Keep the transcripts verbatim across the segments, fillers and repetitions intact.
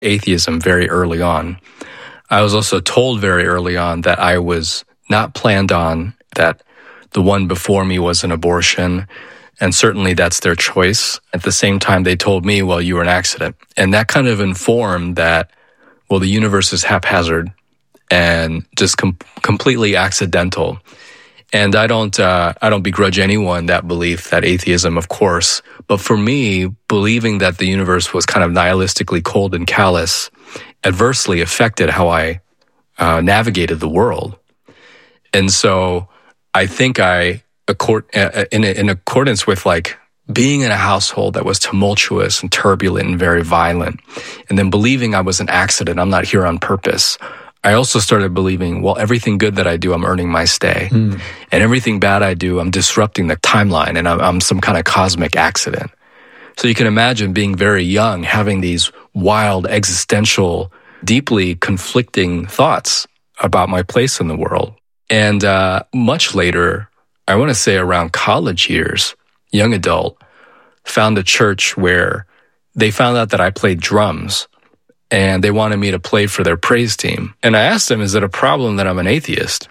atheism very early on. I was also told very early on that I was not planned on, that the one before me was an abortion, and certainly that's their choice. At the same time, they told me, well, you were an accident. And that kind of informed that, well, the universe is haphazard and just com- completely accidental. And I don't, uh, I don't begrudge anyone that belief, that atheism, of course. But for me, believing that the universe was kind of nihilistically cold and callous adversely affected how I uh, navigated the world. And so I think I, accord, uh, in, in accordance with like being in a household that was tumultuous and turbulent and very violent, and then believing I was an accident, I'm not here on purpose, I also started believing, well, everything good that I do, I'm earning my stay. Mm. And everything bad I do, I'm disrupting the timeline, and I'm, I'm some kind of cosmic accident. So you can imagine being very young, having these wild, existential, deeply conflicting thoughts about my place in the world. And uh, much later, I want to say around college years, young adult, found a church where they found out that I played drums, and they wanted me to play for their praise team. And I asked them, is it a problem that I'm an atheist?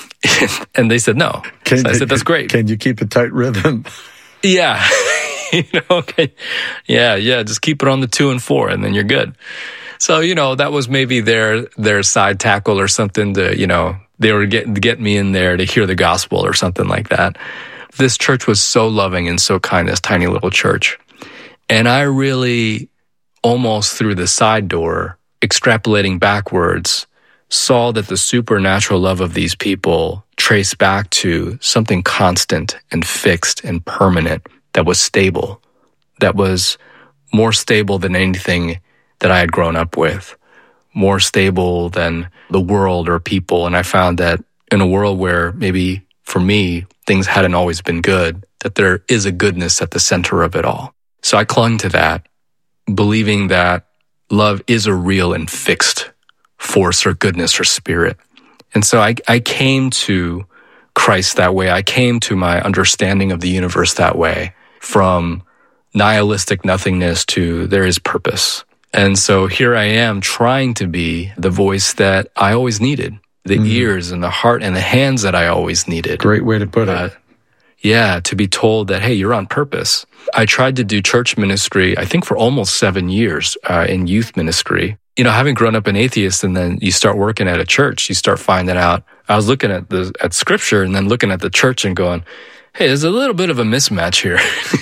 And they said, no. Can, so I said, that's great. Can you keep a tight rhythm? Yeah. you know, okay. Yeah, yeah, just keep it on the two and four, and then you're good. So, you know, that was maybe their their side tackle or something to, you know, they were getting to get me in there to hear the gospel or something like that. This church was so loving and so kind, this tiny little church. And I really, almost through the side door, extrapolating backwards, saw that the supernatural love of these people traced back to something constant and fixed and permanent that was stable, that was more stable than anything that I had grown up with, more stable than the world or people. And I found that in a world where maybe for me, things hadn't always been good, that there is a goodness at the center of it all. So I clung to that, believing that love is a real and fixed force or goodness or spirit. And so I, I came to Christ that way. I came to my understanding of the universe that way, from nihilistic nothingness to there is purpose. And so here I am trying to be the voice that I always needed, the mm-hmm. ears and the heart and the hands that I always needed. Great way to put uh, it. Yeah, to be told that, hey, you're on purpose. I tried to do church ministry, I think for almost seven years uh, in youth ministry. You know, having grown up an atheist and then you start working at a church, you start finding out. I was looking at the at scripture and then looking at the church and going, hey, there's a little bit of a mismatch here.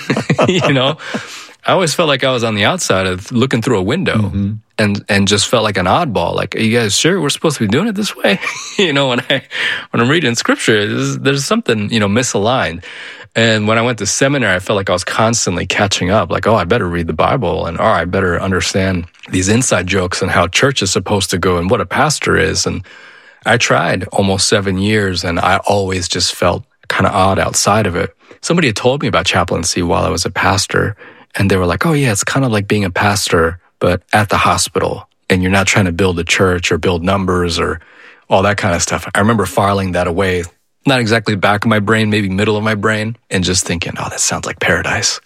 You know, I always felt like I was on the outside of looking through a window mm-hmm. and, and just felt like an oddball. Like, are you guys sure we're supposed to be doing it this way? You know, when I, when I'm reading scripture, there's, there's something, you know, misaligned. And when I went to seminary, I felt like I was constantly catching up. Like, oh, I better read the Bible, and oh, I better understand these inside jokes and how church is supposed to go and what a pastor is. And I tried almost seven years, and I always just felt kind of odd outside of it. Somebody had told me about chaplaincy while I was a pastor, and they were like, oh, yeah, it's kind of like being a pastor, but at the hospital, and you're not trying to build a church or build numbers or all that kind of stuff. I remember filing that away. Not exactly back of my brain, maybe middle of my brain, and just thinking, oh, that sounds like paradise.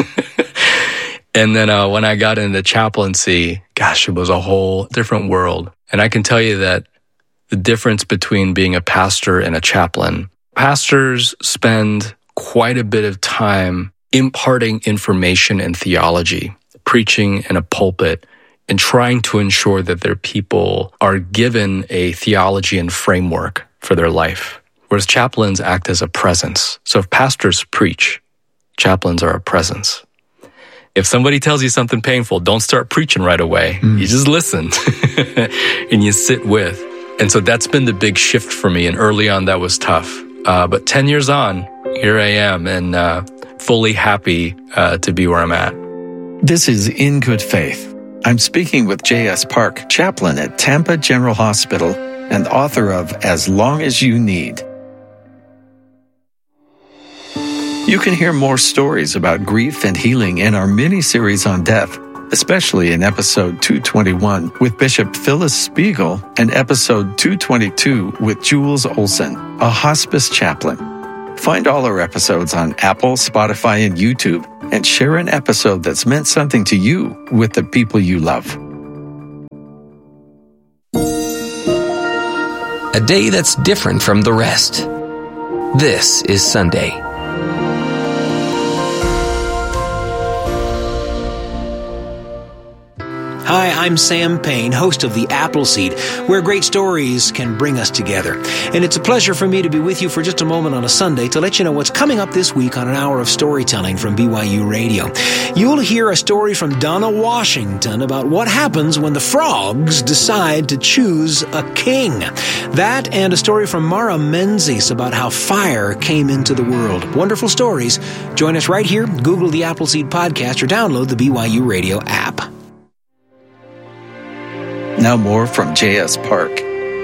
And then uh, when I got into chaplaincy, gosh, it was a whole different world. And I can tell you that the difference between being a pastor and a chaplain, pastors spend quite a bit of time imparting information and theology, preaching in a pulpit, and trying to ensure that their people are given a theology and framework for their life. Whereas chaplains act as a presence. So if pastors preach, chaplains are a presence. If somebody tells you something painful, don't start preaching right away. Mm. You just listen and you sit with. And so that's been the big shift for me. And early on, that was tough. Uh, but ten years on, here I am and uh, fully happy uh, to be where I'm at. This is In Good Faith. I'm speaking with J S Park, chaplain at Tampa General Hospital and author of As Long as You Need. You can hear more stories about grief and healing in our mini-series on death, especially in episode two twenty-one with Bishop Phyllis Spiegel and episode two twenty-two with Jules Olson, a hospice chaplain. Find all our episodes on Apple, Spotify, and YouTube, and share an episode that's meant something to you with the people you love. a day that's different from the rest. This is Sunday. Hi, I'm Sam Payne, host of The Appleseed, where great stories can bring us together. And it's a pleasure for me to be with you for just a moment on a Sunday to let you know what's coming up this week on an hour of storytelling from B Y U Radio. You'll hear a story from Donna Washington about what happens when the frogs decide to choose a king. That and a story from Mara Menzies about how fire came into the world. Wonderful stories. Join us right here. Google The Appleseed Podcast or download the B Y U Radio app. Now more from J S. Park.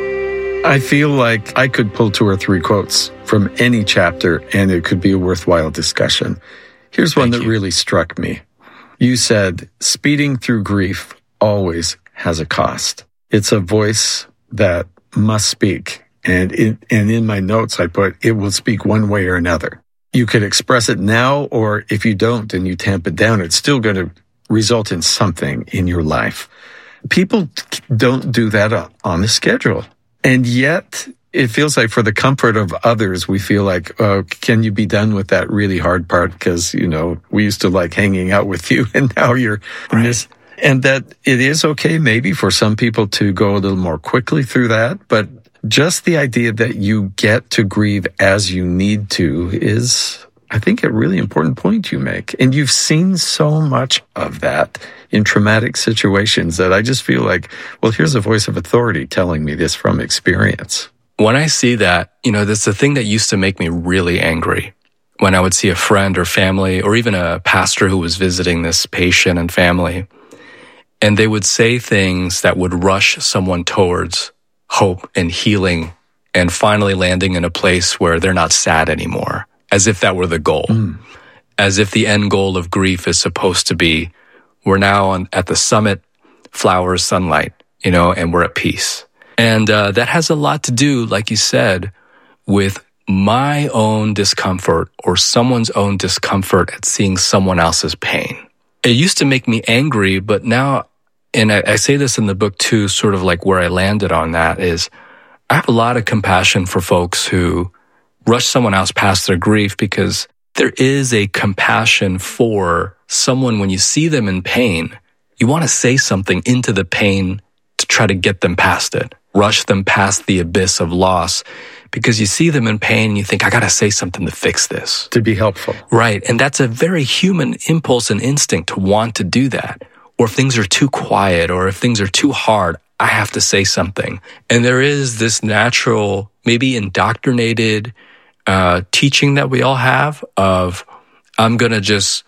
I feel like I could pull two or three quotes from any chapter and it could be a worthwhile discussion. Here's one Thank that you. really struck me. You said, speeding through grief always has a cost. It's a voice that must speak. And in, and in my notes, I put, it will speak one way or another. You could express it now, or if you don't and you tamp it down, it's still going to result in something in your life. People don't do that on the schedule. And yet, it feels like for the comfort of others, we feel like, oh, can you be done with that really hard part? Because, you know, we used to like hanging out with you and now you're in this. And that it is okay maybe for some people to go a little more quickly through that. But just the idea that you get to grieve as you need to is, I think, a really important point you make. And you've seen so much of that in traumatic situations that I just feel like, well, here's a voice of authority telling me this from experience. When I see that, you know, that's the thing that used to make me really angry. When I would see a friend or family or even a pastor who was visiting this patient and family, and they would say things that would rush someone towards hope and healing and finally landing in a place where they're not sad anymore, as if that were the goal, mm. as if the end goal of grief is supposed to be, we're now on, at the summit, flowers, sunlight, you know, and we're at peace. And uh, that has a lot to do, like you said, with my own discomfort or someone's own discomfort at seeing someone else's pain. It used to make me angry, but now, and I, I say this in the book too, sort of like where I landed on that is, I have a lot of compassion for folks who rush someone else past their grief because there is a compassion for someone when you see them in pain. You want to say something into the pain to try to get them past it, rush them past the abyss of loss because you see them in pain and you think, I got to say something to fix this. To be helpful. Right. And that's a very human impulse and instinct to want to do that. Or if things are too quiet or if things are too hard, I have to say something. And there is this natural, maybe indoctrinated uh, teaching that we all have of, I'm going to just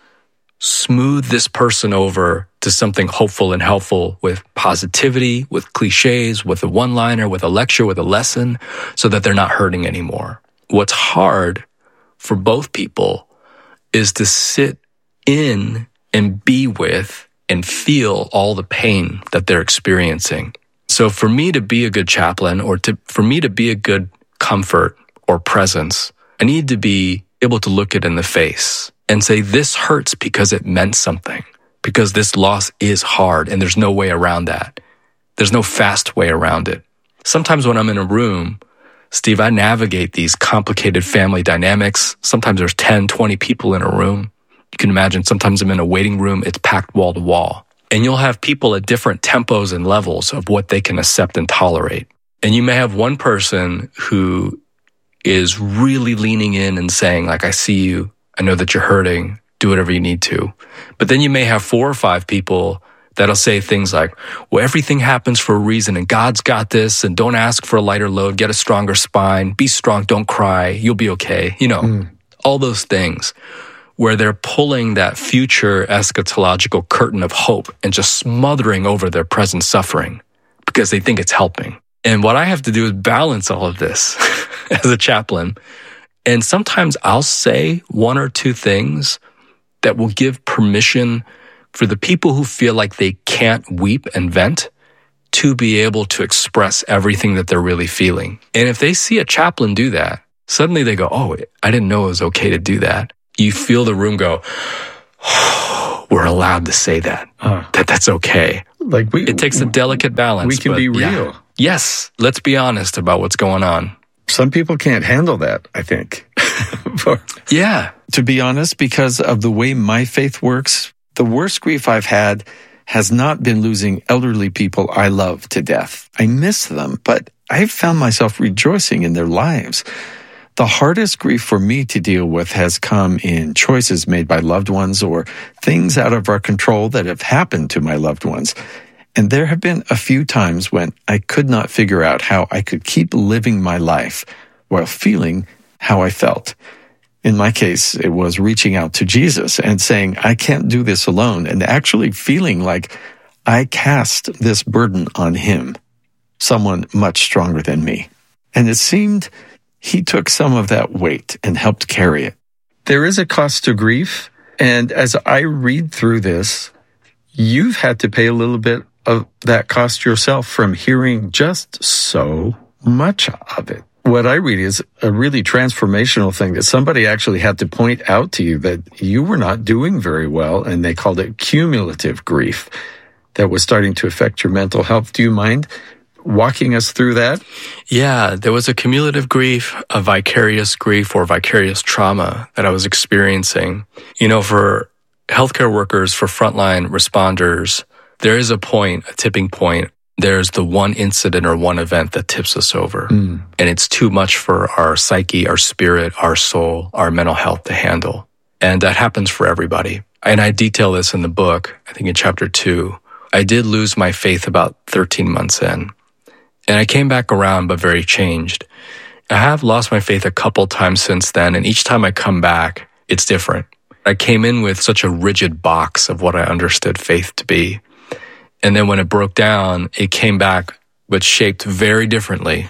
smooth this person over to something hopeful and helpful with positivity, with cliches, with a one-liner, with a lecture, with a lesson, so that they're not hurting anymore. What's hard for both people is to sit in and be with and feel all the pain that they're experiencing. So for me to be a good chaplain or to for me to be a good comfort or presence, I need to be able to look it in the face and say, this hurts because it meant something, because this loss is hard and there's no way around that. There's no fast way around it. Sometimes when I'm in a room, Steve, I navigate these complicated family dynamics. Sometimes there's ten, twenty people in a room. You can imagine sometimes I'm in a waiting room, it's packed wall to wall. And you'll have people at different tempos and levels of what they can accept and tolerate. And you may have one person who is really leaning in and saying, like, I see you, I know that you're hurting, do whatever you need to. But then you may have four or five people that'll say things like, well, everything happens for a reason and God's got this and don't ask for a lighter load, get a stronger spine, be strong, don't cry, you'll be okay. You know, mm. all those things where they're pulling that future eschatological curtain of hope and just smothering over their present suffering because they think it's helping. And what I have to do is balance all of this as a chaplain. And sometimes I'll say one or two things that will give permission for the people who feel like they can't weep and vent to be able to express everything that they're really feeling. And if they see a chaplain do that, suddenly they go, oh, I didn't know it was okay to do that. You feel the room go, oh, we're allowed to say that. Huh. That that's okay. Like we, it takes a delicate balance. We can but be real. Yeah, Yes, let's be honest about what's going on. Some people can't handle that, I think. For, yeah. To be honest, because of the way my faith works, the worst grief I've had has not been losing elderly people I love to death. I miss them, but I've found myself rejoicing in their lives. The hardest grief for me to deal with has come in choices made by loved ones or things out of our control that have happened to my loved ones. And there have been a few times when I could not figure out how I could keep living my life while feeling how I felt. In my case, it was reaching out to Jesus and saying, I can't do this alone, and actually feeling like I cast this burden on him, someone much stronger than me. And it seemed he took some of that weight and helped carry it. There is a cost to grief, and as I read through this, you've had to pay a little bit of that cost yourself from hearing just so much of it. What I read is a really transformational thing that somebody actually had to point out to you that you were not doing very well, and they called it cumulative grief that was starting to affect your mental health. Do you mind walking us through that? Yeah, there was a cumulative grief, a vicarious grief or vicarious trauma that I was experiencing. You know, for healthcare workers, for frontline responders, there is a point, a tipping point. There's the one incident or one event that tips us over. Mm. And it's too much for our psyche, our spirit, our soul, our mental health to handle. And that happens for everybody. And I detail this in the book, I think in chapter two. I did lose my faith about thirteen months in. And I came back around, but very changed. I have lost my faith a couple times since then, and each time I come back, it's different. I came in with such a rigid box of what I understood faith to be. And then when it broke down, it came back, but shaped very differently.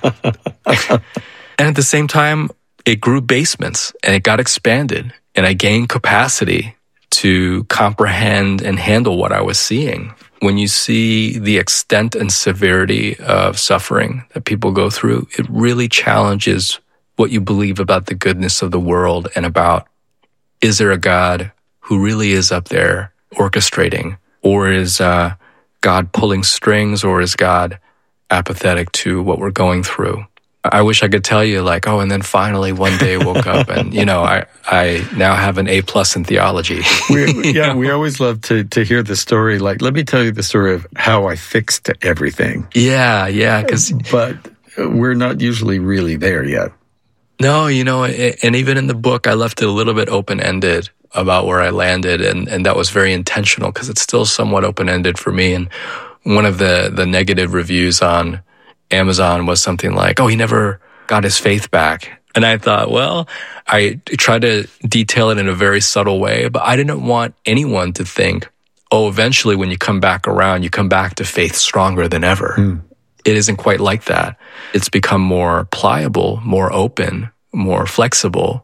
And at the same time, it grew basements and it got expanded. And I gained capacity to comprehend and handle what I was seeing. When you see the extent and severity of suffering that people go through, it really challenges what you believe about the goodness of the world and about, is there a God who really is up there orchestrating, or is uh, God pulling strings, or is God apathetic to what we're going through? I wish I could tell you like, oh, and then finally one day I woke up and, you know, I, I now have an A plus in theology. we, yeah, we always love to, to hear the story. Like, let me tell you the story of how I fixed everything. Yeah, yeah. 'Cause, but we're not usually really there yet. No, you know, and even in the book, I left it a little bit open-ended about where I landed, and, and that was very intentional because it's still somewhat open-ended for me. And one of the, the negative reviews on Amazon was something like, oh, he never got his faith back. And I thought, well, I tried to detail it in a very subtle way, but I didn't want anyone to think, oh, eventually when you come back around, you come back to faith stronger than ever. Mm. It isn't quite like that. It's become more pliable, more open, more flexible,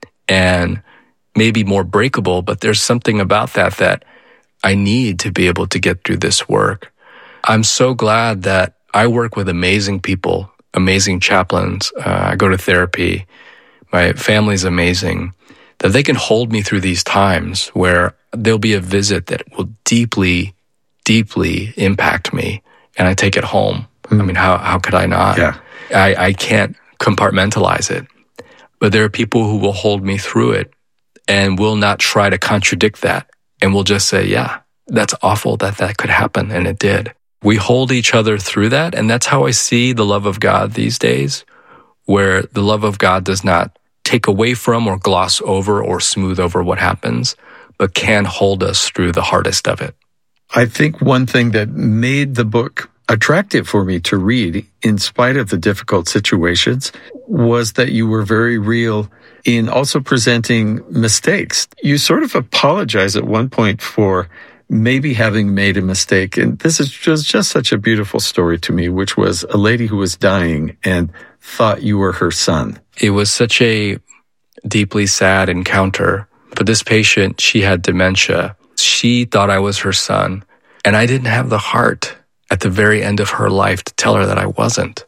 and maybe more breakable, but there's something about that that I need to be able to get through this work. I'm so glad that I work with amazing people, amazing chaplains. Uh, I go to therapy. My family's amazing, that they can hold me through these times where there'll be a visit that will deeply, deeply impact me, and I take it home. Mm. I mean, how how could I not? Yeah. I, I can't compartmentalize it. But there are people who will hold me through it and will not try to contradict that, and will just say, yeah, that's awful that that could happen, and it did. We hold each other through that, and that's how I see the love of God these days, where the love of God does not take away from or gloss over or smooth over what happens, but can hold us through the hardest of it. I think one thing that made the book attractive for me to read, in spite of the difficult situations, was that you were very real in also presenting mistakes. You sort of apologize at one point for maybe having made a mistake. And this is just, just such a beautiful story to me, which was a lady who was dying and thought you were her son. It was such a deeply sad encounter. But this patient, she had dementia. She thought I was her son. And I didn't have the heart at the very end of her life to tell her that I wasn't.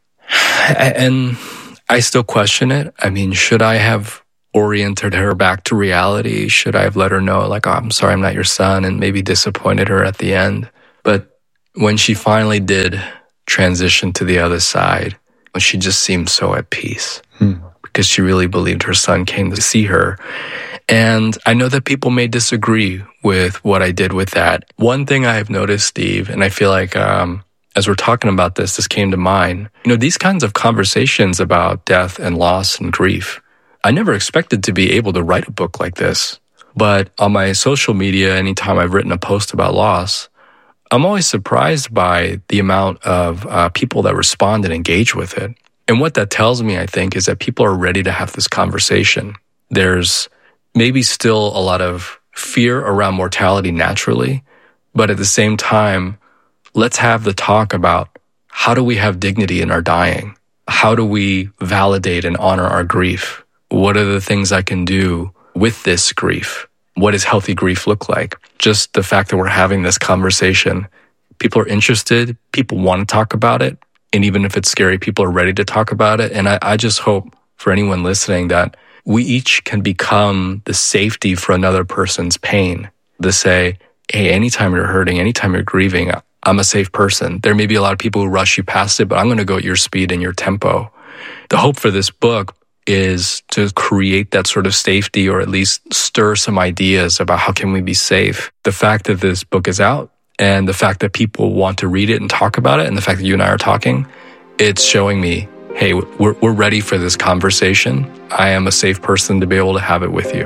And I still question it. I mean, should I have oriented her back to reality? Should I have let her know, like, oh, I'm sorry, I'm not your son, and maybe disappointed her at the end? But when she finally did transitioned to the other side, she just seemed so at peace hmm. because she really believed her son came to see her. And I know that people may disagree with what I did with that. One thing I have noticed, Steve, and I feel like um, as we're talking about this, this came to mind. You know, these kinds of conversations about death and loss and grief, I never expected to be able to write a book like this. But on my social media, anytime I've written a post about loss, I'm always surprised by the amount of uh, people that respond and engage with it. And what that tells me, I think, is that people are ready to have this conversation. There's maybe still a lot of fear around mortality naturally, but at the same time, let's have the talk about how do we have dignity in our dying? How do we validate and honor our grief? What are the things I can do with this grief? What does healthy grief look like? Just the fact that we're having this conversation, people are interested, people want to talk about it, and even if it's scary, people are ready to talk about it. And I, I just hope for anyone listening that we each can become the safety for another person's pain, to say, hey, anytime you're hurting, anytime you're grieving, I'm a safe person. There may be a lot of people who rush you past it, but I'm going to go at your speed and your tempo. The hope for this book is to create that sort of safety, or at least stir some ideas about how can we be safe. The fact that this book is out and the fact that people want to read it and talk about it, and the fact that you and I are talking, it's showing me, hey, we're, we're ready for this conversation. I am a safe person to be able to have it with you.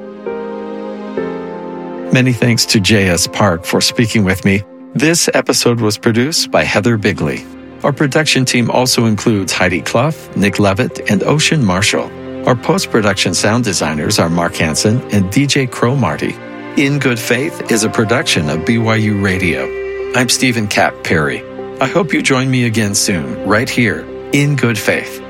Many thanks to J S Park for speaking with me. This episode was produced by Heather Bigley. Our production team also includes Heidi Clough, Nick Levitt, and Ocean Marshall. Our post-production sound designers are Mark Hansen and D J Crow Marty. In Good Faith is a production of B Y U Radio. I'm Stephen Cap Perry. I hope you join me again soon, right here, in Good Faith.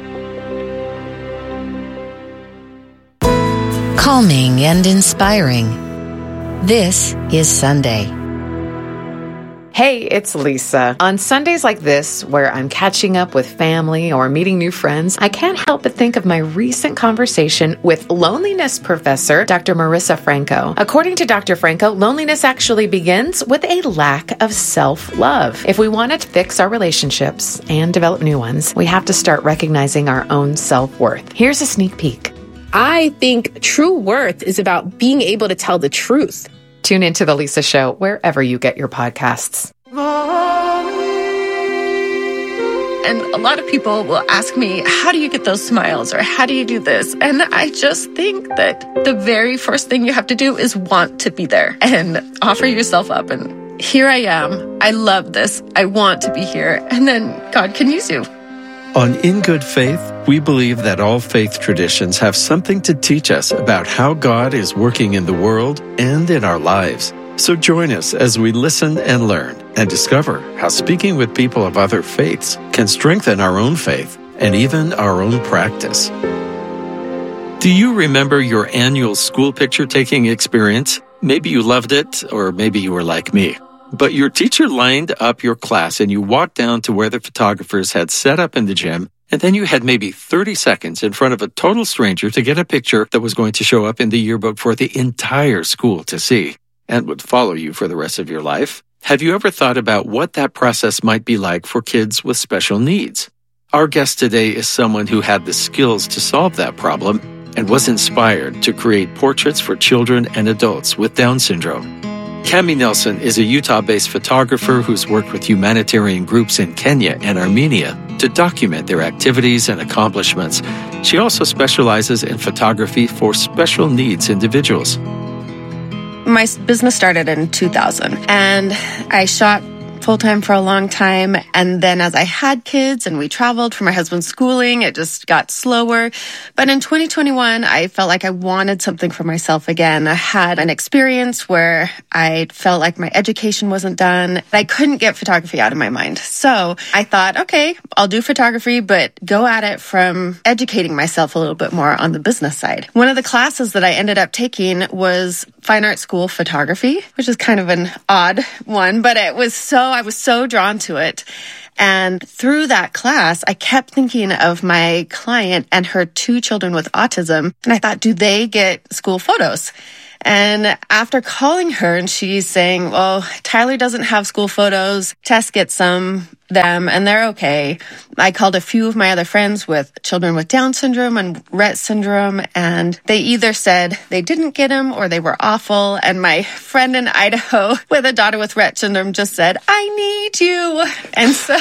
Calming and inspiring. This is Sunday. Hey, it's Lisa. On Sundays like this, where I'm catching up with family or meeting new friends, I can't help but think of my recent conversation with loneliness professor, Doctor Marissa Franco. According to Doctor Franco, loneliness actually begins with a lack of self-love. If we want to fix our relationships and develop new ones, we have to start recognizing our own self-worth. Here's a sneak peek. I think true worth is about being able to tell the truth. Tune into The Lisa Show wherever you get your podcasts. And a lot of people will ask me, how do you get those smiles? Or how do you do this? And I just think that the very first thing you have to do is want to be there and offer yourself up. And here I am. I love this. I want to be here. And then God can use you. On In Good Faith, we believe that all faith traditions have something to teach us about how God is working in the world and in our lives. So join us as we listen and learn and discover how speaking with people of other faiths can strengthen our own faith and even our own practice. Do you remember your annual school picture taking experience? Maybe you loved it, or maybe you were like me. But your teacher lined up your class and you walked down to where the photographers had set up in the gym, and then you had maybe thirty seconds in front of a total stranger to get a picture that was going to show up in the yearbook for the entire school to see and would follow you for the rest of your life. Have you ever thought about what that process might be like for kids with special needs? Our guest today is someone who had the skills to solve that problem and was inspired to create portraits for children and adults with Down syndrome. Cami Nelson is a Utah-based photographer who's worked with humanitarian groups in Kenya and Armenia to document their activities and accomplishments. She also specializes in photography for special needs individuals. My business started in two thousand, and I shot full-time for a long time. And then as I had kids and we traveled for my husband's schooling, it just got slower. But in twenty twenty-one, I felt like I wanted something for myself again. I had an experience where I felt like my education wasn't done. I couldn't get photography out of my mind. So I thought, okay, I'll do photography, but go at it from educating myself a little bit more on the business side. One of the classes that I ended up taking was Fine Art School Photography, which is kind of an odd one, but it was so I was so drawn to it. And through that class, I kept thinking of my client and her two children with autism. And I thought, do they get school photos? And after calling her and she's saying, well, Tyler doesn't have school photos, Tess gets some, them, and they're okay. I called a few of my other friends with children with Down syndrome and Rett syndrome, and they either said they didn't get them or they were awful. And my friend in Idaho with a daughter with Rett syndrome just said, I need you. And so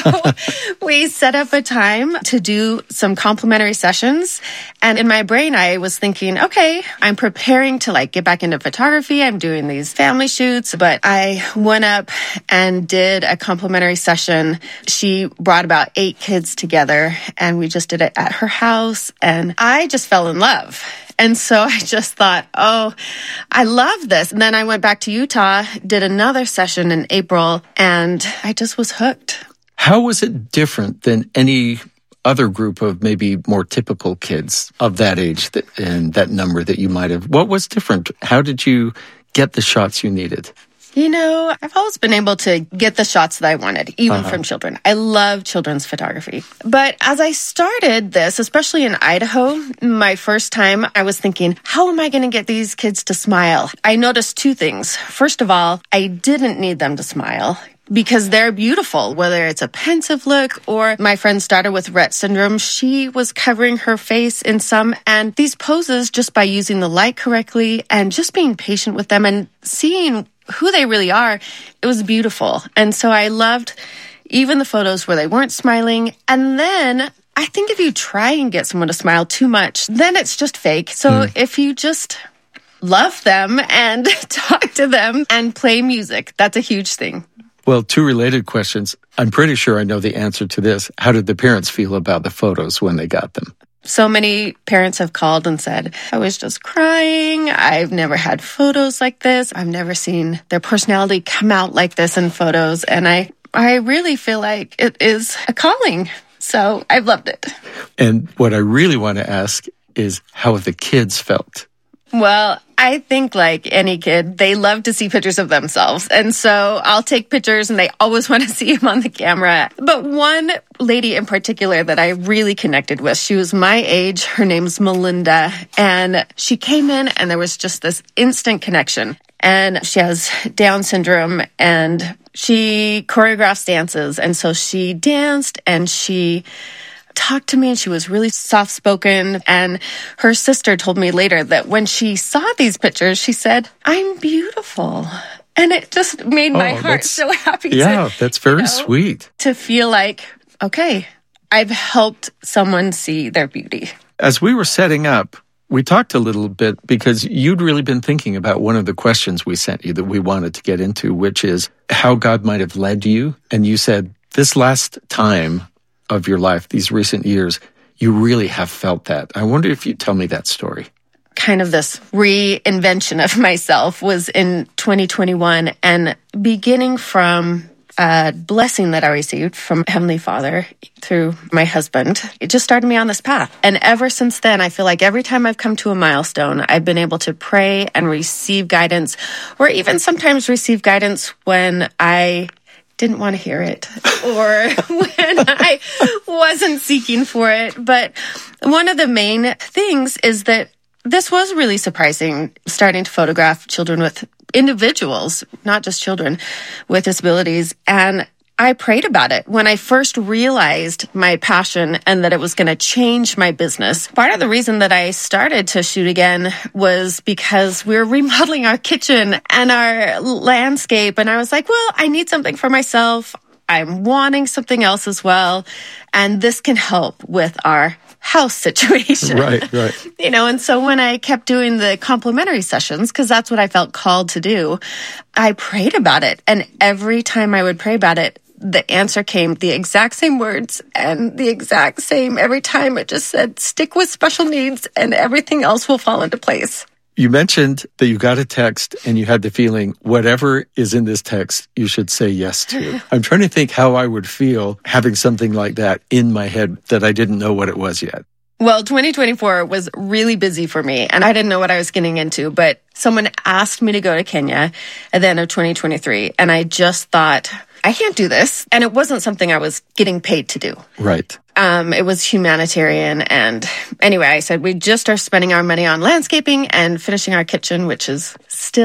we set up a time to do some complimentary sessions. And in my brain, I was thinking, okay, I'm preparing to like get back into photography. I'm doing these family shoots, but I went up and did a complimentary session. She brought about eight kids together, and we just did it at her house, and I just fell in love. And so I just thought, oh, I love this. And then I went back to Utah, did another session in April, and I just was hooked. How was it different than any other group of maybe more typical kids of that age that, and that number that you might have? What was different? How did you get the shots you needed? You know, I've always been able to get the shots that I wanted, even uh-huh. from children. I love children's photography. But as I started this, especially in Idaho, my first time, I was thinking, how am I going to get these kids to smile? I noticed two things. First of all, I didn't need them to smile, because they're beautiful, whether it's a pensive look or my friend's daughter with Rett syndrome, she was covering her face in some, and these poses, just by using the light correctly and just being patient with them and seeing who they really are, it was beautiful. And so I loved even the photos where they weren't smiling. And then I think if you try and get someone to smile too much, then it's just fake. So mm. if you just love them and talk to them and play music, that's a huge thing. Well, two related questions. I'm pretty sure I know the answer to this. How did the parents feel about the photos when they got them? So many parents have called and said, I was just crying. I've never had photos like this. I've never seen their personality come out like this in photos. And I, I really feel like it is a calling. So I've loved it. And what I really want to ask is how the kids felt. Well, I think like any kid, they love to see pictures of themselves. And so I'll take pictures and they always want to see them on the camera. But one lady in particular that I really connected with, she was my age. Her name's Melinda. And she came in and there was just this instant connection. And she has Down syndrome and she choreographs dances. And so she danced and she talked to me and she was really soft-spoken. And her sister told me later that when she saw these pictures, she said, I'm beautiful. And it just made my oh, heart so happy. Yeah, to, that's very you know, sweet. To feel like, okay, I've helped someone see their beauty. As we were setting up, we talked a little bit because you'd really been thinking about one of the questions we sent you that we wanted to get into, which is how God might have led you. And you said, this last time of your life, these recent years, you really have felt that. I wonder if you'd tell me that story. Kind of this reinvention of myself was in twenty twenty-one, and beginning from a blessing that I received from Heavenly Father through my husband, it just started me on this path. And ever since then, I feel like every time I've come to a milestone, I've been able to pray and receive guidance, or even sometimes receive guidance when I didn't want to hear it or when I wasn't seeking for it. But one of the main things is that this was really surprising, starting to photograph children with individuals, not just children with disabilities. And I prayed about it when I first realized my passion and that it was going to change my business. Part of the reason that I started to shoot again was because we were remodeling our kitchen and our landscape. And I was like, well, I need something for myself. I'm wanting something else as well. And this can help with our house situation. Right, right. You know, and so when I kept doing the complimentary sessions, because that's what I felt called to do, I prayed about it. And every time I would pray about it, the answer came, the exact same words and the exact same every time. It just said, stick with special needs and everything else will fall into place. You mentioned that you got a text and you had the feeling, whatever is in this text, you should say yes to. I'm trying to think how I would feel having something like that in my head that I didn't know what it was yet. Well, twenty twenty-four was really busy for me and I didn't know what I was getting into, but someone asked me to go to Kenya at the end of twenty twenty-three and I just thought, I can't do this. And it wasn't something I was getting paid to do. Right. Um, it was humanitarian. And anyway, I said, we just are spending our money on landscaping and finishing our kitchen, which is still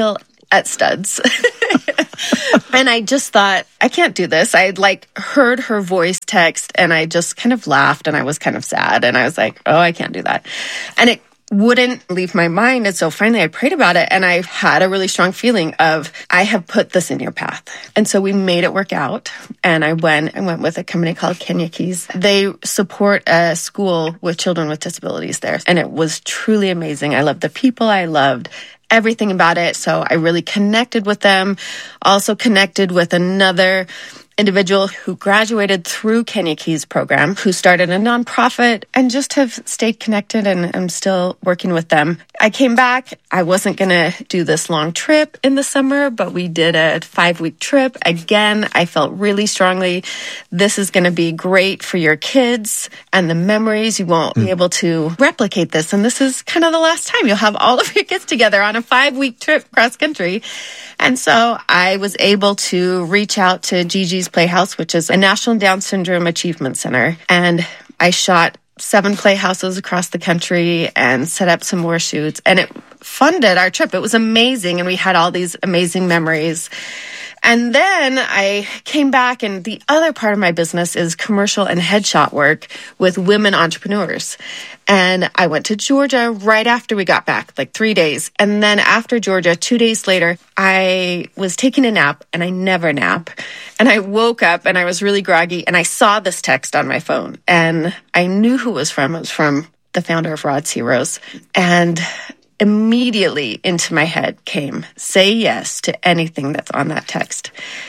at Studs. And I just thought, I can't do this. I had like heard her voice text and I just kind of laughed and I was kind of sad. And I was like, oh, I can't do that. And it wouldn't leave my mind. And so finally I prayed about it and I had a really strong feeling of, I have put this in your path. And so we made it work out. And I went and went with a company called Kenya Keys. They support a school with children with disabilities there. And it was truly amazing. I loved the people. I loved everything about it. So I really connected with them. Also connected with another individual who graduated through Kenya Keys program, who started a nonprofit, and just have stayed connected, and I'm still working with them. I came back. I wasn't going to do this long trip in the summer, but we did a five-week trip. Again, I felt really strongly this is going to be great for your kids and the memories. You won't mm. be able to replicate this. And this is kind of the last time you'll have all of your kids together on a five-week trip cross country. And so I was able to reach out to Gigi's Playhouse, which is a National Down Syndrome Achievement Center. And I shot seven playhouses across the country and set up some more shoots. And it funded our trip. It was amazing. And we had all these amazing memories. And then I came back, and the other part of my business is commercial and headshot work with women entrepreneurs. And I went to Georgia right after we got back, like three days. And then after Georgia, two days later, I was taking a nap, and I never nap. And I woke up and I was really groggy, and I saw this text on my phone, and I knew who it was from. It was from the founder of Rod's Heroes. And immediately into my head came, say yes to anything that's on that text.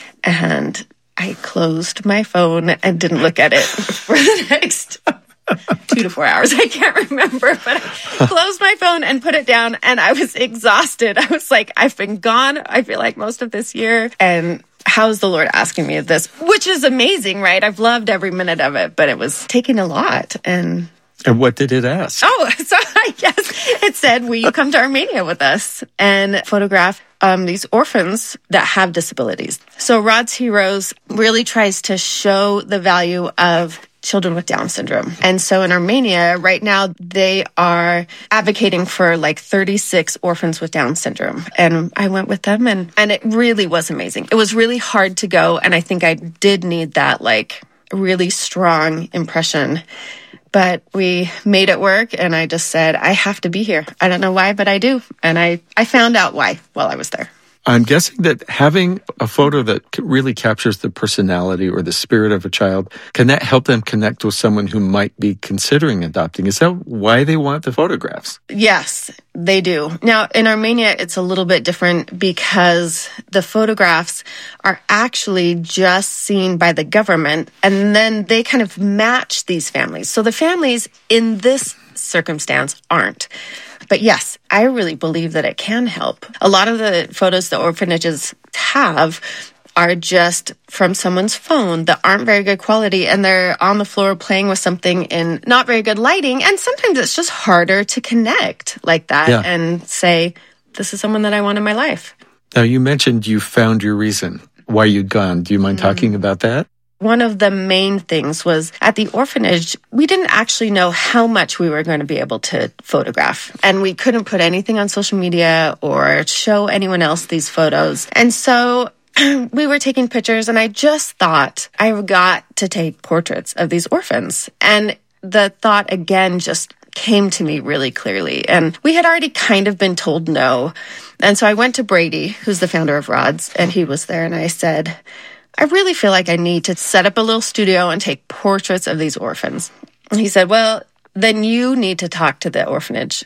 And I closed my phone and didn't look at it for the next two to four hours. I can't remember, but I closed my phone and put it down, and I was exhausted. I was like, I've been gone, I feel like, most of this year. And how's the Lord asking me of this? Which is amazing, right? I've loved every minute of it, but it was taking a lot. And And what did it ask? Oh, so I guess it said, will you come to Armenia with us and photograph um, these orphans that have disabilities? So Rod's Heroes really tries to show the value of children with Down syndrome. And so in Armenia, right now, they are advocating for like thirty-six orphans with Down syndrome. And I went with them, and, and it really was amazing. It was really hard to go. And I think I did need that like really strong impression. But we made it work, and I just said, I have to be here. I don't know why, but I do. And I, I found out why while I was there. I'm guessing that having a photo that really captures the personality or the spirit of a child, can that help them connect with someone who might be considering adopting? Is that why they want the photographs? Yes, they do. Now, in Armenia, it's a little bit different because the photographs are actually just seen by the government, and then they kind of match these families. So the families in this circumstance aren't. But yes, I really believe that it can help. A lot of the photos the orphanages have are just from someone's phone that aren't very good quality, and they're on the floor playing with something in not very good lighting. And sometimes it's just harder to connect like that yeah. and say, this is someone that I want in my life. Now, you mentioned you found your reason why you'd gone. Do you mind mm-hmm. talking about that? One of the main things was at the orphanage, we didn't actually know how much we were going to be able to photograph. And we couldn't put anything on social media or show anyone else these photos. And so we were taking pictures, and I just thought I got to take portraits of these orphans. And the thought again just came to me really clearly. And we had already kind of been told no. And so I went to Brady, who's the founder of Rod's, and he was there. And I said, I really feel like I need to set up a little studio and take portraits of these orphans. And he said, well, then you need to talk to the orphanage.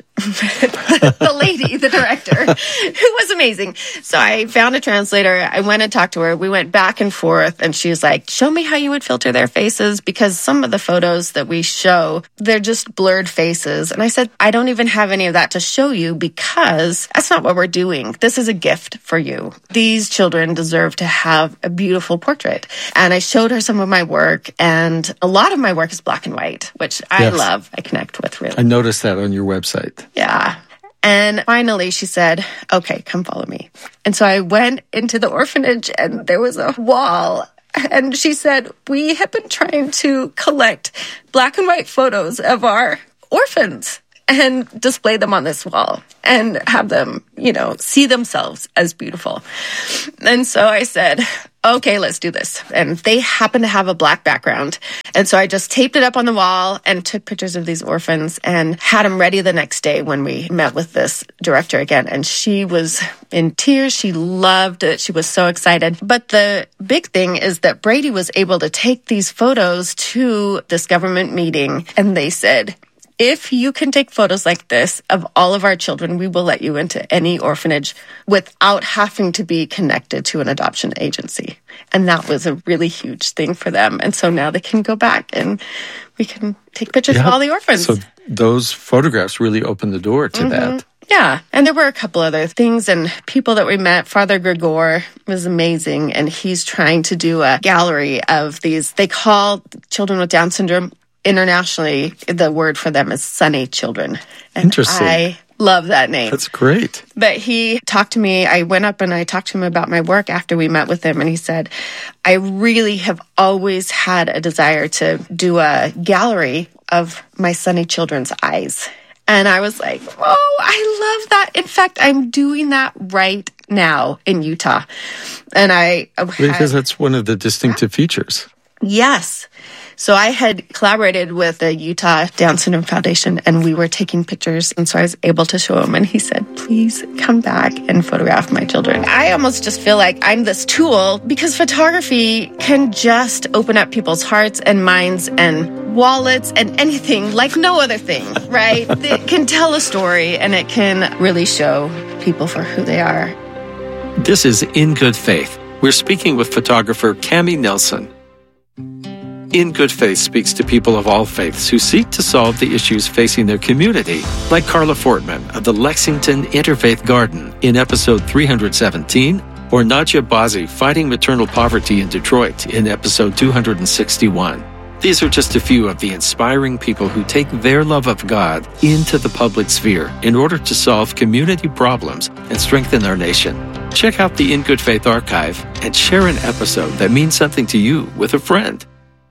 The lady, the director, who was amazing. So I found a translator. I went and talked to her. We went back and forth, and she was like, show me how you would filter their faces, because some of the photos that we show, they're just blurred faces. And I said, I don't even have any of that to show you, because that's not what we're doing. This is a gift for you. These children deserve to have a beautiful portrait. And I showed her some of my work, and a lot of my work is black and white, which I yes. love. I connect with, really. I noticed that on your website. Yeah. And finally she said, okay, come follow me. And so I went into the orphanage, and there was a wall. And she said, we have been trying to collect black and white photos of our orphans. and display them on this wall and have them, you know, see themselves as beautiful. And so I said, okay, let's do this. And they happen to have a black background. And so I just taped it up on the wall and took pictures of these orphans and had them ready the next day when we met with this director again. And she was in tears. She loved it. She was so excited. But the big thing is that Brady was able to take these photos to this government meeting, and they said, if you can take photos like this of all of our children, we will let you into any orphanage without having to be connected to an adoption agency. And that was a really huge thing for them. And so now they can go back and we can take pictures yeah. of all the orphans. So those photographs really opened the door to mm-hmm. that. Yeah. And there were a couple other things and people that we met. Father Gregor was amazing. And he's trying to do a gallery of these. They call children with Down syndrome internationally, the word for them is Sunny children. And Interesting. I love that name. That's great. But he talked to me. I went up and I talked to him about my work after we met with him. And he said, I really have always had a desire to do a gallery of my Sunny children's eyes. And I was like, oh, I love that. In fact, I'm doing that right now in Utah. And I... Because that's one of the distinctive features. Yes. So I had collaborated with the Utah Down Syndrome Foundation, and we were taking pictures, and so I was able to show him, and he said, please come back and photograph my children. I almost just feel like I'm this tool, because photography can just open up people's hearts and minds and wallets and anything like no other thing, right? It can tell a story, and it can really show people for who they are. This is In Good Faith. We're speaking with photographer Cami Nelson. In Good Faith speaks to people of all faiths who seek to solve the issues facing their community, like Carla Fortman of the Lexington Interfaith Garden in episode three hundred seventeen, or Nadia Bazzi fighting maternal poverty in Detroit in episode two hundred sixty-one. These are just a few of the inspiring people who take their love of God into the public sphere in order to solve community problems and strengthen our nation. Check out the In Good Faith archive and share an episode that means something to you with a friend.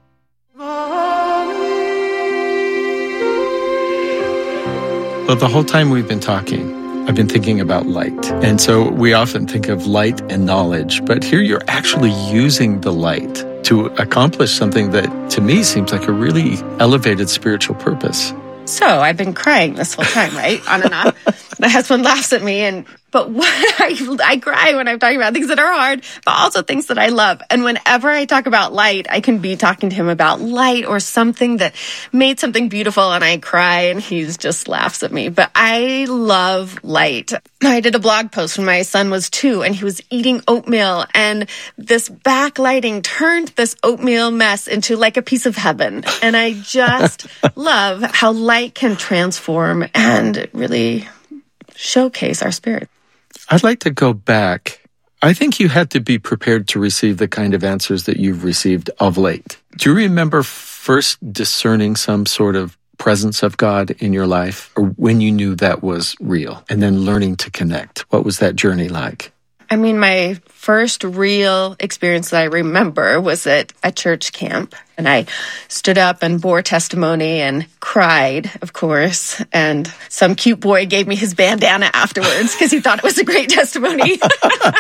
Well, the whole time we've been talking, I've been thinking about light. And so we often think of light and knowledge, but here you're actually using the light to accomplish something that to me seems like a really elevated spiritual purpose. So I've been crying this whole time, right? On and off. My husband laughs at me, and but what, I, I cry when I'm talking about things that are hard, but also things that I love. And whenever I talk about light, I can be talking to him about light or something that made something beautiful, and I cry, and he just laughs at me. But I love light. I did a blog post when my son was two, and he was eating oatmeal, and this backlighting turned this oatmeal mess into like a piece of heaven. And I just love how light can transform and really showcase our spirit. I'd like to go back. I think you had to be prepared to receive the kind of answers that you've received of late. Do you remember first discerning some sort of presence of God in your life, or when you knew that was real, and then learning to connect? What was that journey like? I mean, my first real experience that I remember was at a church camp. And I stood up and bore testimony and cried, of course. And some cute boy gave me his bandana afterwards because he thought it was a great testimony. But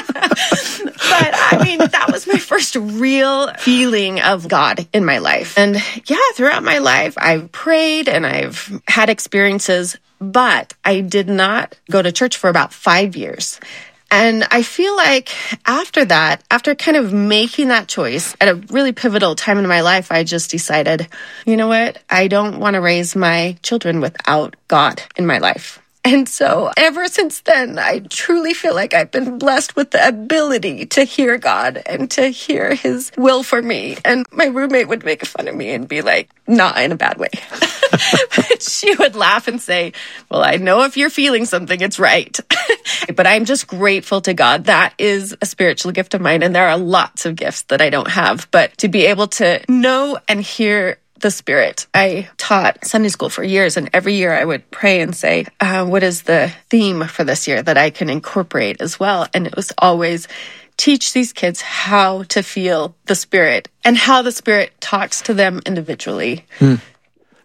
I mean, that was my first real feeling of God in my life. And yeah, throughout my life, I've prayed and I've had experiences, but I did not go to church for about five years. And I feel like after that, after kind of making that choice at a really pivotal time in my life, I just decided, you know what? I don't want to raise my children without God in my life. And so ever since then, I truly feel like I've been blessed with the ability to hear God and to hear his will for me. And my roommate would make fun of me and be like, not in a bad way. But she would laugh and say, well, I know if you're feeling something, it's right. But I'm just grateful to God. That is a spiritual gift of mine. And there are lots of gifts that I don't have. But to be able to know and hear the Spirit. I taught Sunday school for years, and every year I would pray and say, uh, what is the theme for this year that I can incorporate as well? And it was always teach these kids how to feel the Spirit and how the Spirit talks to them individually. Hmm.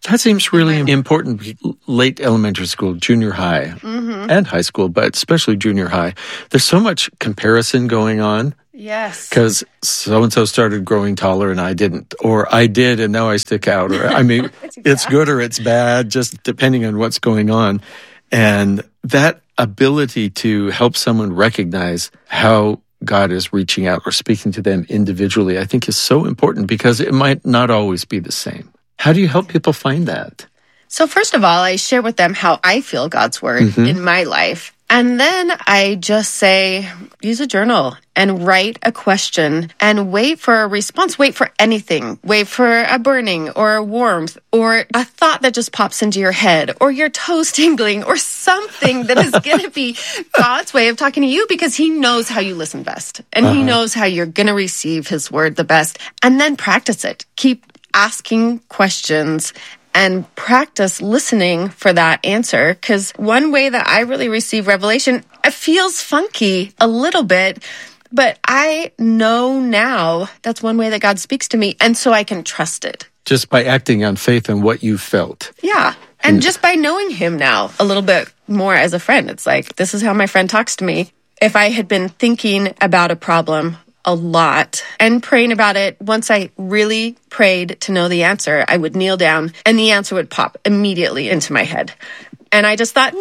That seems really important. Late elementary school, junior high, mm-hmm. and high school, but especially junior high. There's so much comparison going on. Yes. Because so-and-so started growing taller and I didn't. Or I did and now I stick out. Or I mean, yeah. It's good or it's bad, just depending on what's going on. And that ability to help someone recognize how God is reaching out or speaking to them individually, I think is so important because it might not always be the same. How do you help people find that? So first of all, I share with them how I feel God's word mm-hmm. in my life. And then I just say, use a journal and write a question and wait for a response. Wait for anything. Wait for a burning or a warmth or a thought that just pops into your head or your toes tingling or something that is going to be God's way of talking to you because he knows how you listen best. And uh-huh. he knows how you're going to receive his word the best. And then practice it. Keep asking questions and practice listening for that answer. Because one way that I really receive revelation, it feels funky a little bit, but I know now that's one way that God speaks to me, and so I can trust it. Just by acting on faith and what you felt. Yeah, and just by knowing him now a little bit more as a friend. It's like, this is how my friend talks to me. If I had been thinking about a problem a lot and praying about it, once I really prayed to know the answer, I would kneel down and the answer would pop immediately into my head. And I just thought, no,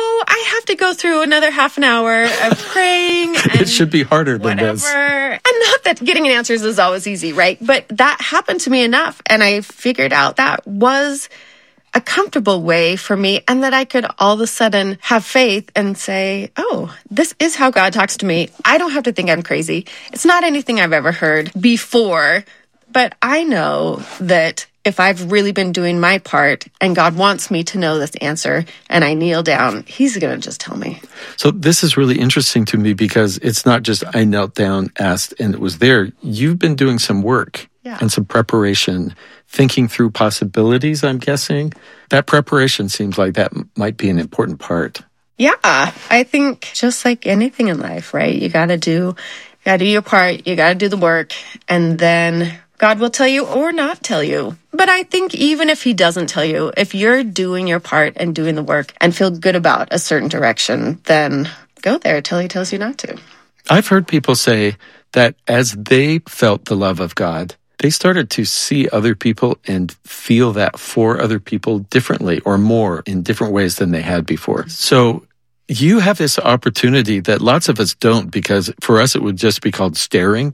I have to go through another half an hour of praying. And it should be harder than whatever. this. And not that getting answers is always easy, right? But that happened to me enough. And I figured out that was a comfortable way for me, and that I could all of a sudden have faith and say, oh, this is how God talks to me. I don't have to think I'm crazy. It's not anything I've ever heard before, but I know that if I've really been doing my part and God wants me to know this answer and I kneel down, he's going to just tell me. So this is really interesting to me because it's not just I knelt down, asked, and it was there. You've been doing some work yeah. and some preparation, thinking through possibilities, I'm guessing. That preparation seems like that might be an important part. Yeah, I think just like anything in life, right? You got to do, you got to do your part, you got to do the work, and then God will tell you or not tell you. But I think even if he doesn't tell you, if you're doing your part and doing the work and feel good about a certain direction, then go there till he tells you not to. I've heard people say that as they felt the love of God, they started to see other people and feel that for other people differently or more in different ways than they had before. So you have this opportunity that lots of us don't, because for us it would just be called staring.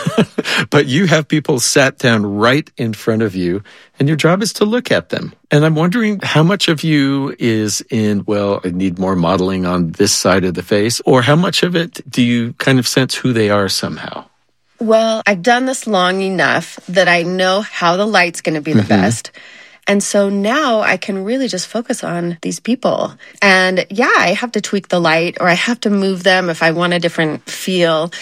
But you have people sat down right in front of you, and your job is to look at them. And I'm wondering how much of you is in, well, I need more modeling on this side of the face, or how much of it do you kind of sense who they are somehow? Well, I've done this long enough that I know how the light's going to be the mm-hmm. best. And so now I can really just focus on these people. And yeah, I have to tweak the light or I have to move them if I want a different feel.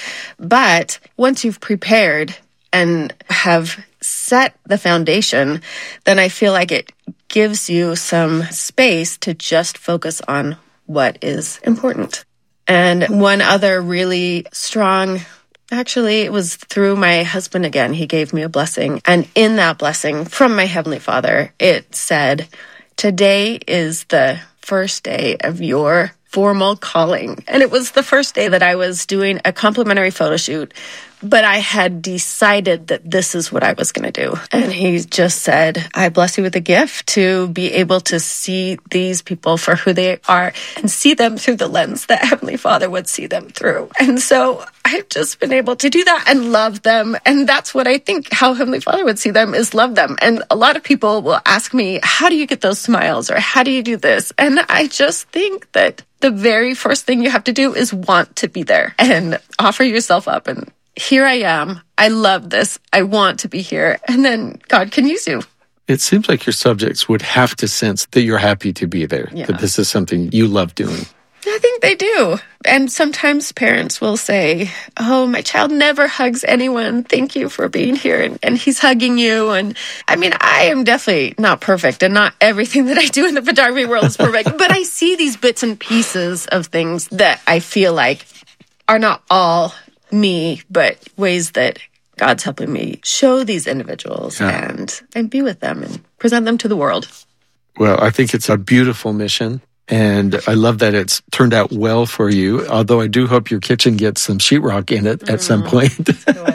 But once you've prepared and have set the foundation, then I feel like it gives you some space to just focus on what is important. And one other really strong Actually, it was through my husband again. He gave me a blessing. And in that blessing from my Heavenly Father, it said, today is the first day of your formal calling. And it was the first day that I was doing a complimentary photo shoot, but I had decided that this is what I was going to do. And he just said, I bless you with a gift to be able to see these people for who they are and see them through the lens that Heavenly Father would see them through. And so I've just been able to do that and love them. And that's what I think how Heavenly Father would see them is love them. And a lot of people will ask me, how do you get those smiles? Or how do you do this? And I just think that the very first thing you have to do is want to be there and offer yourself up. And here I am. I love this. I want to be here. And then God can use you. It seems like your subjects would have to sense that you're happy to be there, yeah. that this is something you love doing. I think they do. And sometimes parents will say, oh, my child never hugs anyone. Thank you for being here. And, and he's hugging you. And I mean, I am definitely not perfect, and not everything that I do in the photography world is perfect. But I see these bits and pieces of things that I feel like are not all me, but ways that God's helping me show these individuals yeah. and, and be with them and present them to the world. Well, I think it's a beautiful mission. And I love that it's turned out well for you, although I do hope your kitchen gets some sheetrock in it at mm. some point.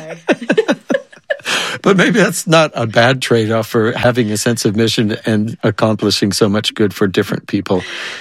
But maybe that's not a bad trade-off for having a sense of mission and accomplishing so much good for different people.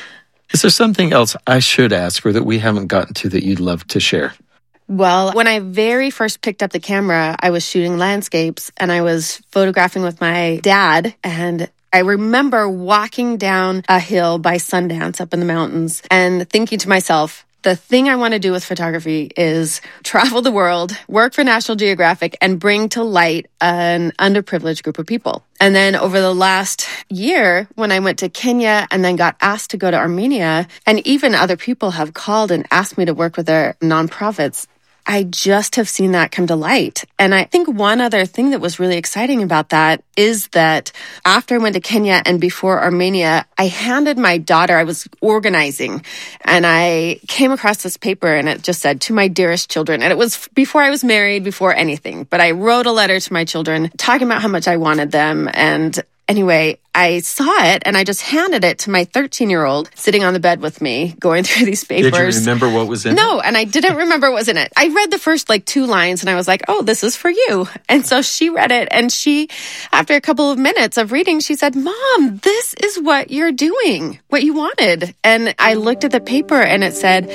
Is there something else I should ask or that we haven't gotten to that you'd love to share? Well, when I very first picked up the camera, I was shooting landscapes and I was photographing with my dad. And I remember walking down a hill by Sundance up in the mountains and thinking to myself, the thing I want to do with photography is travel the world, work for National Geographic, and bring to light an underprivileged group of people. And then over the last year, when I went to Kenya and then got asked to go to Armenia, and even other people have called and asked me to work with their nonprofits, I just have seen that come to light. And I think one other thing that was really exciting about that is that after I went to Kenya and before Armenia, I handed my daughter, I was organizing, and I came across this paper and it just said, "To my dearest children." And it was before I was married, before anything. But I wrote a letter to my children talking about how much I wanted them. And anyway, I saw it and I just handed it to my thirteen-year-old sitting on the bed with me, going through these papers. Did you remember what was in no, it? No, and I didn't remember what was in it. I read the first like two lines and I was like, oh, this is for you. And so she read it and she, after a couple of minutes of reading, she said, "Mom, this is what you're doing, what you wanted." And I looked at the paper and it said,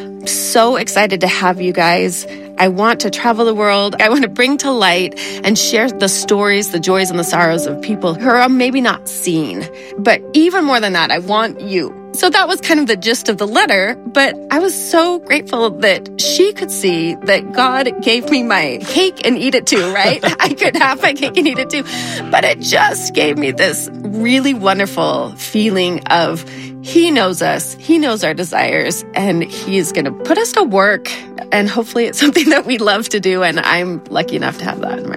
"So excited to have you guys. I want to travel the world. I want to bring to light and share the stories, the joys and the sorrows of people who are maybe not seen. But even more than that, I want you." So that was kind of the gist of the letter, but I was so grateful that she could see that God gave me my cake and eat it too, right? I could have my cake and eat it too. But it just gave me this really wonderful feeling of He knows us, He knows our desires, and He's going to put us to work. And hopefully it's something that we love to do, and I'm lucky enough to have that in my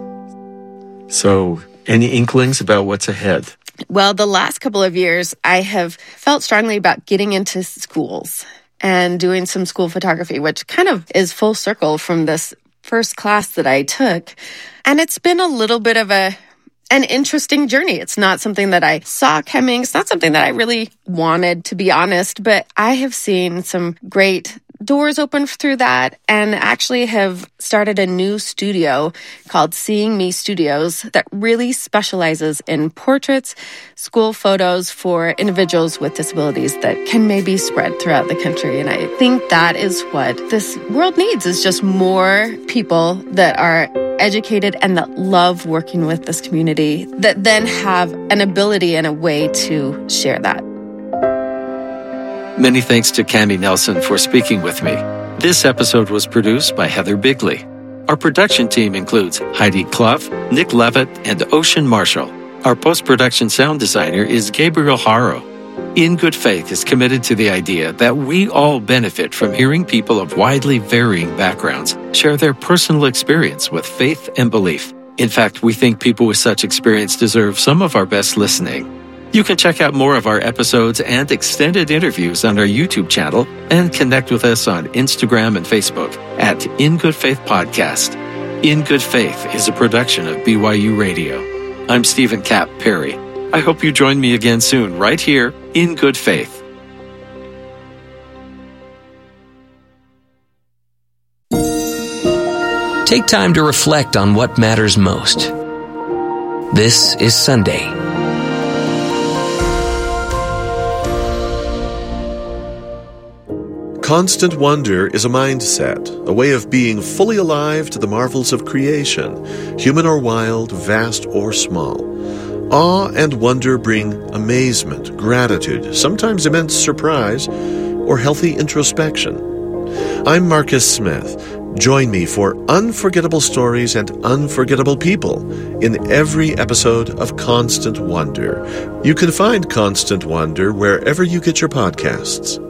life. So, any inklings about what's ahead? Well, the last couple of years, I have felt strongly about getting into schools and doing some school photography, which kind of is full circle from this first class that I took. And it's been a little bit of a an interesting journey. It's not something that I saw coming. It's not something that I really wanted, to be honest, but I have seen some great doors open through that and actually have started a new studio called Seeing Me Studios that really specializes in portraits, school photos for individuals with disabilities that can maybe spread throughout the country. And I think that is what this world needs, is just more people that are educated and that love working with this community, that then have an ability and a way to share that. Many thanks to Cami Nelson for speaking with me. This episode was produced by Heather Bigley. Our production team includes Heidi Clough, Nick Levitt, and Ocean Marshall. Our post-production sound designer is Gabriel Haro. In Good Faith is committed to the idea that we all benefit from hearing people of widely varying backgrounds share their personal experience with faith and belief. In fact, we think people with such experience deserve some of our best listening. You can check out more of our episodes and extended interviews on our YouTube channel and connect with us on Instagram and Facebook at In Good Faith Podcast. In Good Faith is a production of B Y U Radio. I'm Stephen Cap Perry. I hope you join me again soon, right here in Good Faith. Take time to reflect on what matters most. This is Sunday. Constant wonder is a mindset, a way of being fully alive to the marvels of creation, human or wild, vast or small. Awe and wonder bring amazement, gratitude, sometimes immense surprise, or healthy introspection. I'm Marcus Smith. Join me for unforgettable stories and unforgettable people in every episode of Constant Wonder. You can find Constant Wonder wherever you get your podcasts.